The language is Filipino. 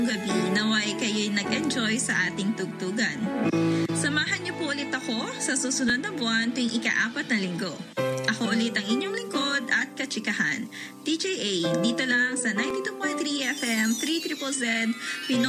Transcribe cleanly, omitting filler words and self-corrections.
gabi, naway kayo'y nag-enjoy sa ating tugtugan. Samahan niyo po ulit ako sa susunod na buwan tuwing ika-4 na linggo. Ako ulit ang inyong lingkod at kachikahan, TJA, dito lang sa 92.3 FM, 3ZZZ, Pinoy